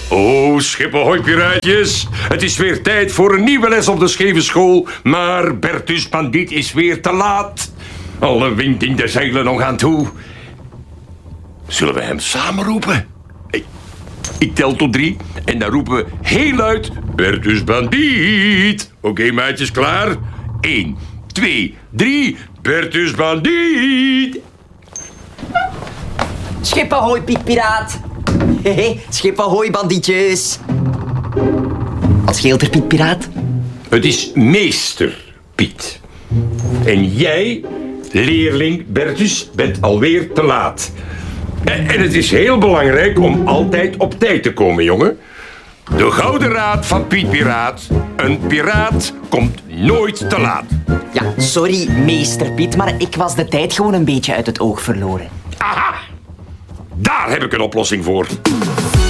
Oh, schip ahoy, piraatjes. Het is weer tijd voor een nieuwe les op de scheve school. Maar Bertus Bandiet is weer te laat. Alle wind in de zeilen nog aan toe. Zullen we hem samen roepen? Ik tel tot 3 en dan roepen we heel luid... Bertus Bandiet. Oké, maatjes, klaar? 1, 2, 3... Bertus Bandiet. Schip ahoy, Piet Piraat. Schip ahoy, bandietjes. Wat scheelt er, Piet Piraat? Het is meester Piet. En jij, leerling Bertus, bent alweer te laat. En het is heel belangrijk om altijd op tijd te komen, jongen. De gouden raad van Piet Piraat. Een piraat komt nooit te laat. Ja, sorry, meester Piet, maar ik was de tijd gewoon een beetje uit het oog verloren. Aha! Daar heb ik een oplossing voor.